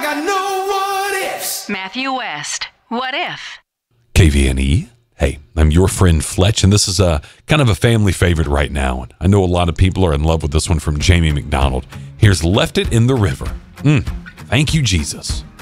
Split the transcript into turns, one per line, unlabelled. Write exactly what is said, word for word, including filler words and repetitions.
got no what ifs.
Matthew West, What If?
K V N E. Hey, I'm your friend Fletch, and this is a kind of a family favorite right now. I know a lot of people are in love with this one from Jamie McDonald. Here's Left It in the River. Mm, thank you, Jesus.